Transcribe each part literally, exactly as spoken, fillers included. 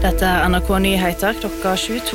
Dette er N R K Nyheter klokka tjueto.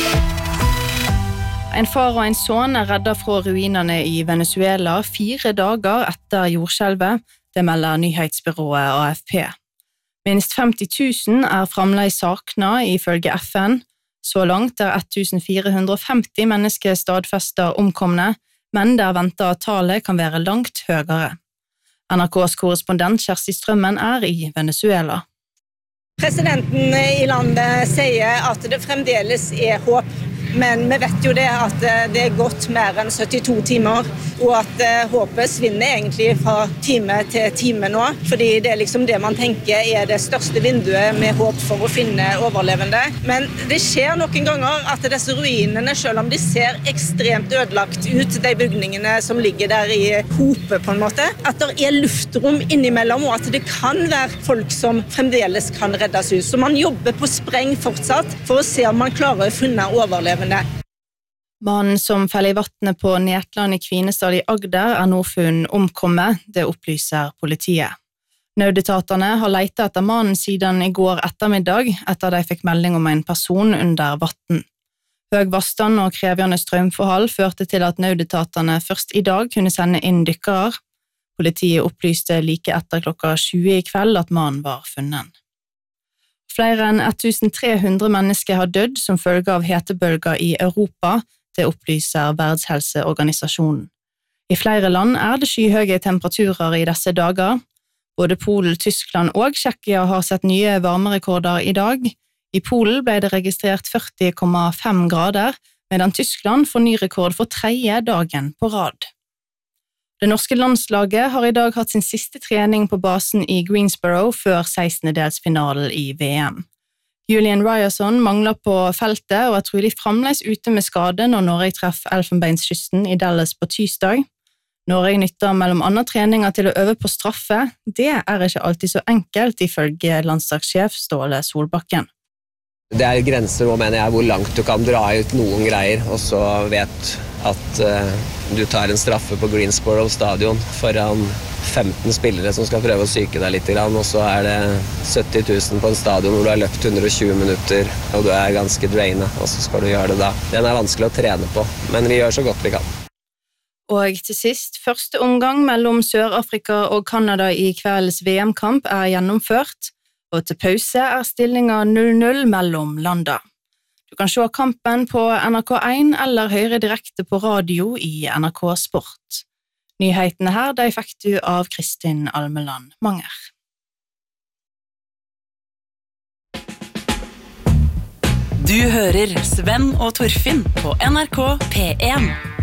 En far og en sønn er reddet fra ruinene i Venezuela fire dager etter jordskjelvet, det melder nyhetsbyrået A F P. Minst femti tusen er fremdeles savnet ifølge F N. Så langt er fjorten hundre og femti mennesker stadfestet omkomne, men det er ventet at tallet kan være langt høyere. N R K's korrespondent Kjersti Strømmen er i Venezuela. Presidenten i landet sier at det fremdeles er håp, men vi vet jo det at det er gått mer enn syttito timer, og at håpet svinner egentlig fra time til time nå, fordi det er liksom det man tenker er det største vinduet med håp for å finne overlevende. Men det skjer noen ganger at disse ruinene, selv om de ser ekstremt ødelagt ut, de bygningene som ligger der i hope på en måte, at det er luftrom innimellom, og at det kan være folk som fremdeles kan reddes ut. Så man jobber på spreng fortsatt for å se om man klarer å finne overlevende. Mannen som feller i vattnet på Netland i Kvinesdal i Agder er nå funnet omkommet, det opplyser politiet. Nødetatene har letet etter mannen siden i går ettermiddag, etter de fikk melding om en person under vatten. Høg vannstand og krevende strømforhold førte til at nødetatene først i dag kunne sende inn dykkere. Politiet opplyste like etter klokka tjue i kveld at mannen var funnet. Flere enn tretten hundre mennesker har dødd som følge av hetebølger i Europa, det opplyser Verdenshelseorganisasjonen. I flere land er det skyhøye temperaturer i disse dager. Både Polen, Tyskland og Tsjekkia har sett nye varmerekorder i dag. I Polen ble det registrert førti komma fem grader, medan Tyskland får ny rekord for tredje dagen på rad. Det norske landslaget har i dag hatt sin siste trening på basen i Greensboro før sekstendedelsfinalen i V M. Julian Ryerson mangler på feltet og er trolig fremdeles ute med skade når Norge treffer Elfenbenskysten i Dallas på tirsdag. Norge nytter mellom andre treninger til å øve på straffe. Det er ikke alltid så enkelt, ifølge landslagssjef Ståle Solbakken. Det er grenser nå, mener jeg, hvor langt du kan dra ut noen greier, og så vet at uh, du tar en straffe på Greensboro stadion foran femten spillere som skal prøve å syke deg litt, og så er det sytti tusen på en stadion hvor du har løpt hundre og tjue minutter, og du er ganske drainet, og så skal du gjøre det da. Den er vanskelig å trene på, men vi gjør så godt vi kan. Og til sist, første omgang mellom Sør-Afrika og Kanada i kveldens V M-kamp er gjennomført, og til pause er stillingen null null mellom landa. Du kan se kampen på N R K én eller høre direkte på radio i N R K Sport. Nyhetene her, de fikk du av Kristin Almeland Manger. Du hører Sven og Torfinn på N R K P én.